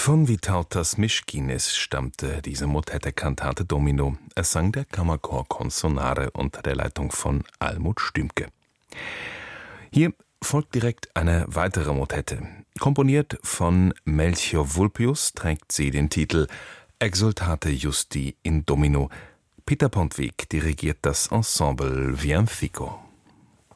Von Vytautas Miškinis stammte diese Motette-Kantate Domino. Es sang der Kammerchor Consonare unter der Leitung von Almut Stümke. Hier folgt direkt eine weitere Motette. Komponiert von Melchior Vulpius trägt sie den Titel Exsultate Justi in Domino. Peter Pontweg dirigiert das Ensemble Vian Fico.